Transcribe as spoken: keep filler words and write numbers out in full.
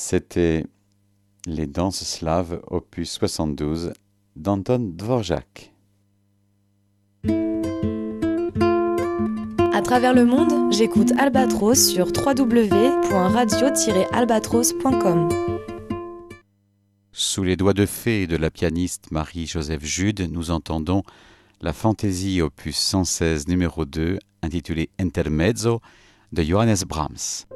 C'était les danses slaves, opus soixante-douze, d'Anton Dvorak. À travers le monde, j'écoute Albatros sur w w w point radio tiret albatros point com. Sous les doigts de fée de la pianiste Marie-Joseph Jude, nous entendons la fantaisie opus cent seize numéro deux, intitulée Intermezzo, de Johannes Brahms.